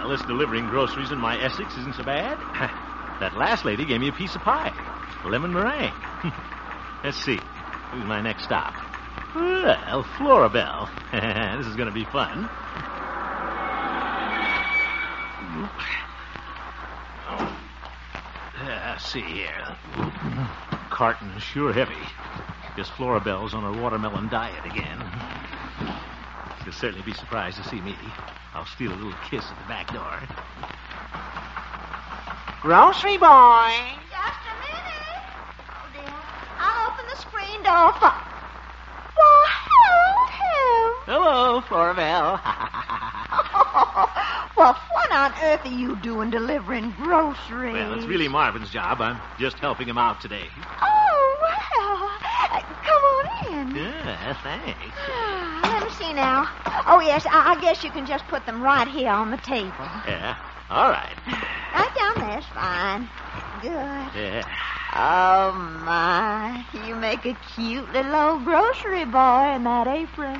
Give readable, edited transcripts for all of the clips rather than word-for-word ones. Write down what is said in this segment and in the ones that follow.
Well, this delivering groceries in my Essex isn't so bad. That last lady gave me a piece of pie. Lemon meringue. Let's see. Who's my next stop? Well, Florabelle. This is going to be fun. Let's see here. Carton's sure heavy. Guess Florabelle's on her watermelon diet again. She'll certainly be surprised to see me. I'll steal a little kiss at the back door. Grocery boy. Just a minute. Oh, dear. I'll open the screen door for... Why, Hello, Florabelle. well, what on earth are you doing delivering groceries? Well, it's really Marvin's job. I'm just helping him out today. Oh, well. Come on in. Yeah, thanks. Let me see now. Oh, yes, I guess you can just put them right here on the table. Yeah, all right. Right down there's fine. Good. Yeah. Oh, my. You make a cute little old grocery boy in that apron.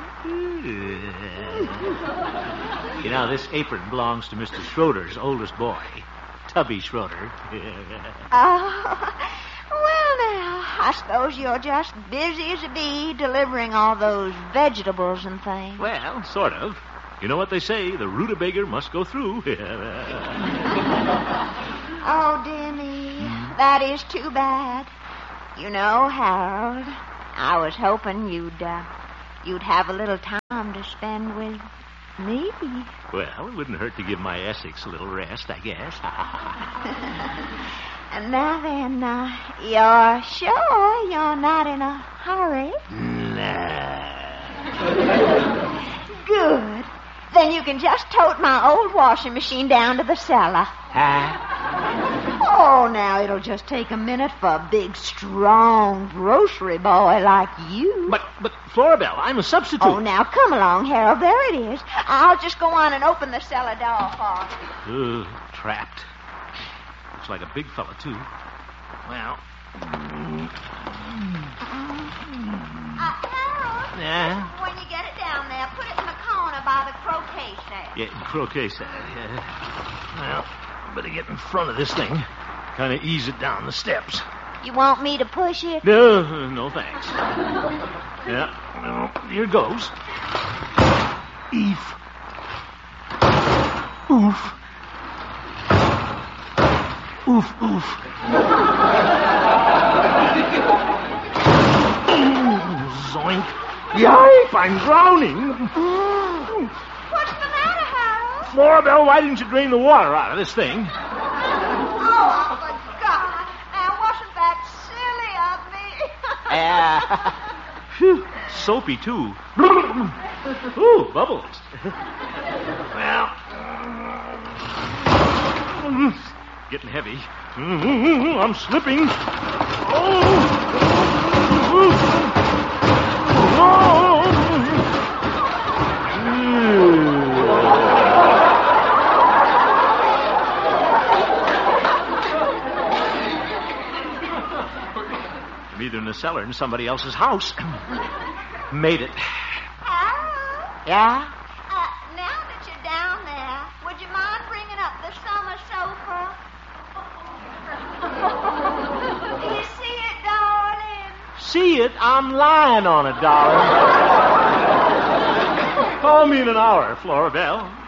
You know, this apron belongs to Mr. Schroeder's oldest boy, Tubby Schroeder. Oh, well, now, I suppose you're just busy as a bee delivering all those vegetables and things. Well, sort of. You know what they say, the rutabaga must go through. Oh, dear me. That is too bad. You know, Harold, I was hoping you'd have a little time to spend with me. Well, it wouldn't hurt to give my Essex a little rest, I guess. And now then, you're sure you're not in a hurry? Nah. Good. Then you can just tote my old washing machine down to the cellar. Huh? Oh, now it'll just take a minute for a big, strong grocery boy like you. But Florabelle, I'm a substitute. Oh, now come along, Harold. There it is. I'll just go on and open the cellar door for you. Trapped. Looks like a big fella, too. Well. Harold. Yeah? When you get it down there, put it in the corner by the croquet set. Yeah, croquet set. Yeah. Well, better get in front of this thing. Kind of ease it down the steps. You want me to push it? No thanks. Yeah, well, here goes. Eef. Oof. Oof, oof. Zoink. Yipe, I'm drowning. What's the matter, Harold? Florabelle, why didn't you drain the water out of this thing? Oh, for God. Now, wasn't that silly of me? Phew, soapy, too. Ooh, bubbles. Well, getting heavy. I'm slipping. I'm either in the cellar or in somebody else's house. Made it. Harold? Yeah? Now that you're down there, would you mind bringing up the summer sofa? Do you see it, darling? See it? I'm lying on it, darling. Call me in an hour, Florabelle.